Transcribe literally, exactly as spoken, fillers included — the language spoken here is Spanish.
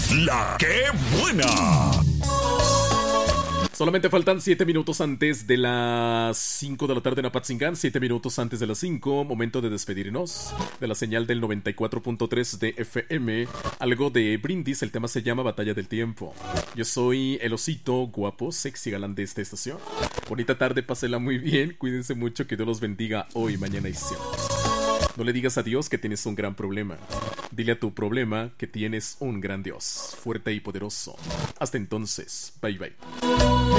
La que buena. Solamente faltan siete minutos antes de las cinco de la tarde en Apatzingán, siete minutos antes de las cinco, momento de despedirnos de la señal del noventa y cuatro punto tres de F M, algo de brindis, el tema se llama Batalla del Tiempo. Yo soy el osito guapo, sexy galán de esta estación. Bonita tarde, pásela muy bien, cuídense mucho, que Dios los bendiga hoy, mañana y siempre. No le digas a Dios que tienes un gran problema. Dile a tu problema que tienes un gran Dios, fuerte y poderoso. Hasta entonces, bye bye.